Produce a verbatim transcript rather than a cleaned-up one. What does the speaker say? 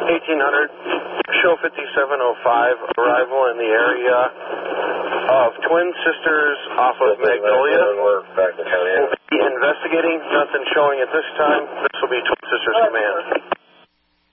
eighteen hundred, show fifty-seven oh five, arrival in the area of Twin Sisters off of Magnolia. We're back in county. We'll be investigating, nothing showing at this time. This will be Twin Sisters Command.